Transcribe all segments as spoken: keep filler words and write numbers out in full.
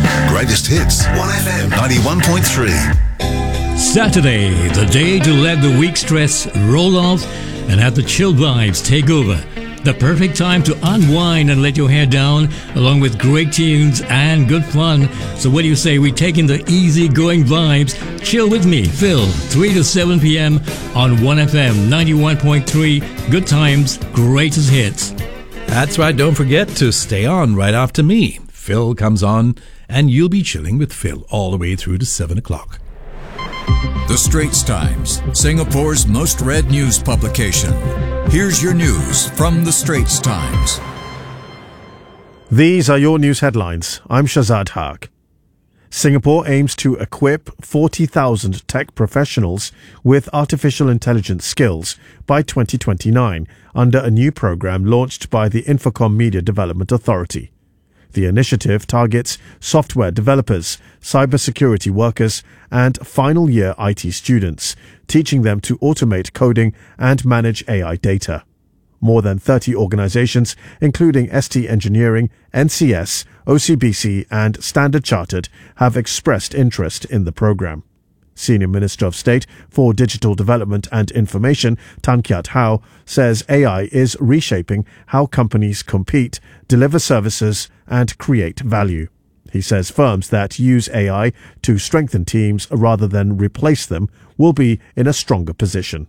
Greatest hits, one F M ninety-one point three. Saturday, the day to let the week stress roll off and have the chill vibes take over. The perfect time to unwind and let your hair down, along with great tunes and good fun. So what do you say we take in the easy-going vibes? Chill with me, Phil, three to seven p.m. on one F M ninety-one point three. Good times, greatest hits. That's right, don't forget to stay on right after me. Phil comes on, and you'll be chilling with Phil all the way through to seven o'clock. The Straits Times, Singapore's most read news publication. Here's your news from The Straits Times. These are your news headlines. I'm Shazad Haq. Singapore aims to equip forty thousand tech professionals with artificial intelligence skills by twenty twenty-nine under a new program launched by the Infocom Media Development Authority. The initiative targets software developers, cybersecurity workers, and final-year I T students, teaching them to automate coding and manage A I data. More than thirty organizations, including S T Engineering, N C S, O C B C, and Standard Chartered, have expressed interest in the program. Senior Minister of State for Digital Development and Information, Tan Kiat Hau, says A I is reshaping how companies compete, deliver services, and create value. He says firms that use A I to strengthen teams rather than replace them will be in a stronger position.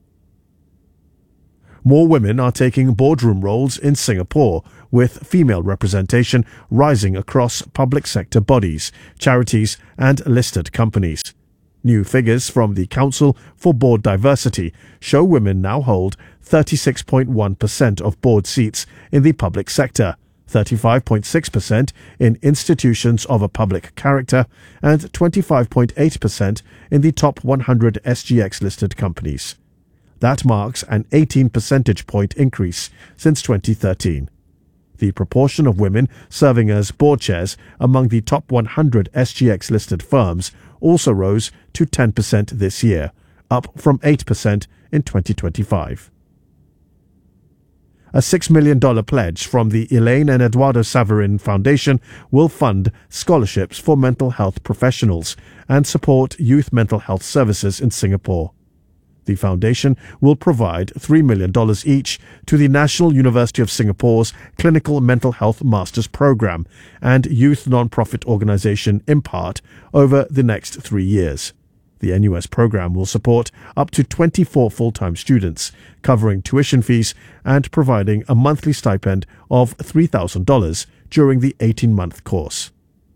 More women are taking boardroom roles in Singapore, with female representation rising across public sector bodies, charities, and listed companies. New figures from the Council for Board Diversity show women now hold thirty-six point one percent of board seats in the public sector, thirty-five point six percent in institutions of a public character, and twenty-five point eight percent in the top one hundred S G X-listed companies. That marks an eighteen percentage point increase since twenty thirteen. The proportion of women serving as board chairs among the top one hundred S G X-listed firms also rose to ten percent this year, up from eight percent in twenty twenty-five. A six million dollars pledge from the Elaine and Eduardo Saverin Foundation will fund scholarships for mental health professionals and support youth mental health services in Singapore. The foundation will provide three million dollars each to the National University of Singapore's Clinical Mental Health Masters Program and youth non-profit organisation Impart over the next three years. The N U S program will support up to twenty-four full-time students, covering tuition fees and providing a monthly stipend of three thousand dollars during the eighteen-month course.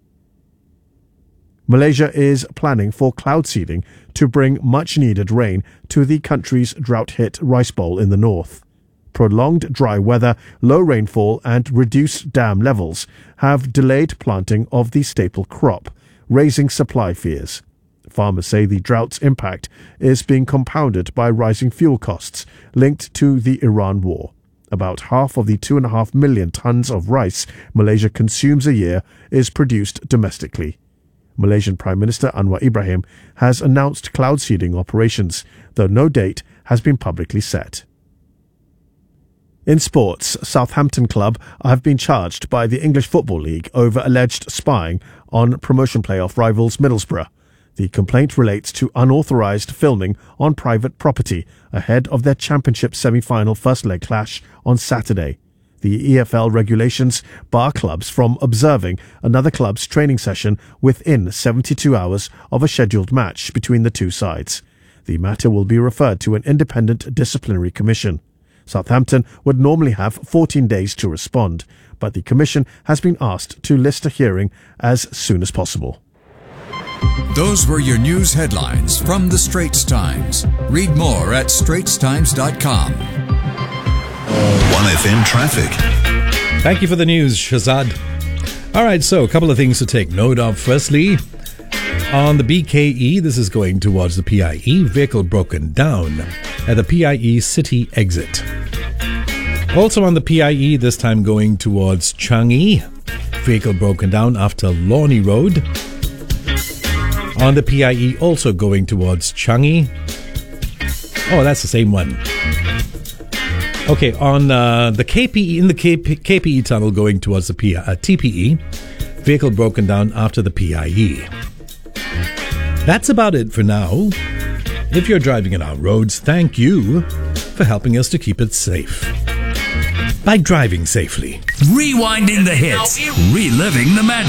Malaysia is planning for cloud seeding to bring much-needed rain to the country's drought-hit rice bowl in the north. Prolonged dry weather, low rainfall and reduced dam levels have delayed planting of the staple crop, raising supply fears. Farmers say the drought's impact is being compounded by rising fuel costs linked to the Iran war. About half of the two point five million tons of rice Malaysia consumes a year is produced domestically. Malaysian Prime Minister Anwar Ibrahim has announced cloud seeding operations, though no date has been publicly set. In sports, Southampton Club have been charged by the English Football League over alleged spying on promotion playoff rivals Middlesbrough. The complaint relates to unauthorised filming on private property ahead of their Championship semi-final first-leg clash on Saturday. The E F L regulations bar clubs from observing another club's training session within seventy-two hours of a scheduled match between the two sides. The matter will be referred to an independent disciplinary commission. Southampton would normally have fourteen days to respond, but the commission has been asked to list a hearing as soon as possible. Those were your news headlines from The Straits Times. Read more at straits times dot com. one F M traffic. Thank you for the news, Shazad. All right, so a couple of things to take note of. Firstly, on the B K E, this is going towards the P I E, vehicle broken down at the P I E City exit. Also on the P I E, this time going towards Changi, vehicle broken down after Lornie Road. On the P I E, also going towards Changi. Oh, that's the same one. Okay, on uh, the K P E, in the K P, K P E tunnel going towards the P, uh, T P E, Vehicle broken down after the P I E. That's about it for now. If you're driving on our roads, thank you for helping us to keep it safe by driving safely. Rewinding the hits, reliving the magic.